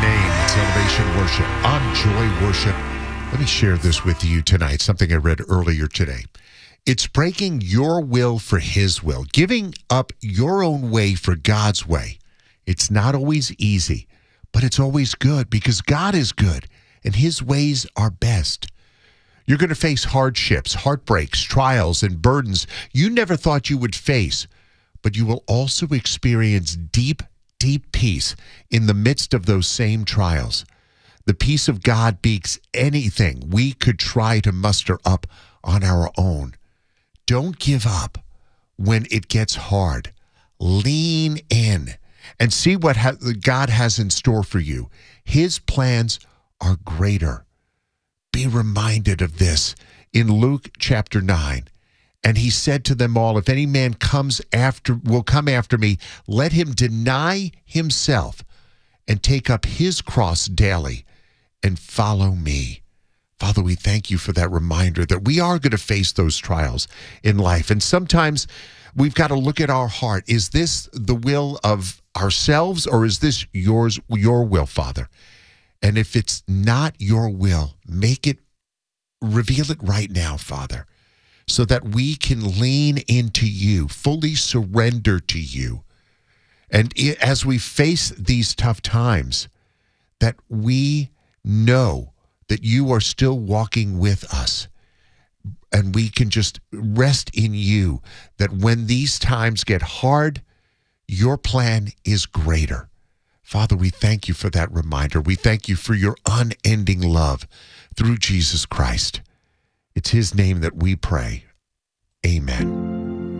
name. It's Elevation Worship on Joy Worship. Let me share this with you tonight, something I read earlier today. It's breaking your will for His will, giving up your own way for God's way. It's not always easy, but it's always good because God is good and His ways are best. You're going to face hardships, heartbreaks, trials, and burdens you never thought you would face, but you will also experience deep peace in the midst of those same trials. The peace of God beats anything we could try to muster up on our own. Don't give up when it gets hard. Lean in and see what God has in store for you. His plans are greater. Be reminded of this in Luke chapter 9. And he said to them all, if any man will come after me, let him deny himself and take up his cross daily and follow me. Father, we thank you for that reminder that we are going to face those trials in life. And sometimes we've got to look at our heart. Is this the will of ourselves or is this your will, Father? And if it's not your will, reveal it right now, Father, so that we can lean into you, fully surrender to you. And as we face these tough times, that we know that you are still walking with us. And we can just rest in you, that when these times get hard, your plan is greater. Father, we thank you for that reminder. We thank you for your unending love through Jesus Christ. It's His name that we pray. Amen.